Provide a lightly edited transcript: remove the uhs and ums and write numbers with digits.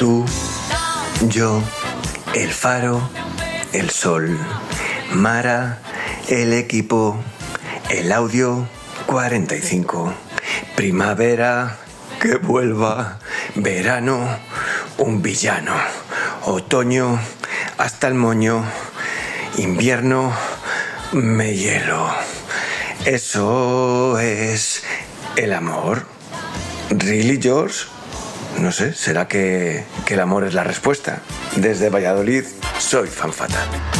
Tú, yo, el faro, el sol, Mara, el equipo, el audio 45. Primavera, que vuelva. Verano, un villano. Otoño, hasta el moño. Invierno, me hielo. Eso es el amor. ¿Really, George? No sé, ¿será que el amor es la respuesta? Desde Valladolid, soy Fan Fatal.